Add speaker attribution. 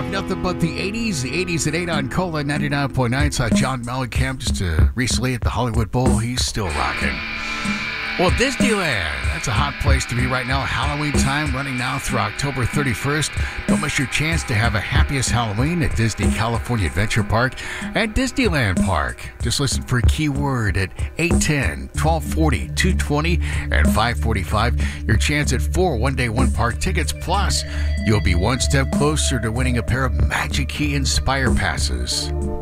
Speaker 1: have nothing but the 80s. The 80s at 8 on Cola 99.9. Saw John Mellencamp just recently at the Hollywood Bowl. He's still rocking. Well, Disneyland, that's a hot place to be right now. Halloween time running now through October 31st. Don't miss your chance to have a happiest Halloween at Disney California Adventure Park and Disneyland Park. Just listen for a keyword at 810, 1240, 220, and 545. Your chance at 4 one-day, one-park tickets. Plus, you'll be one step closer to winning a pair of Magic Key Inspire passes.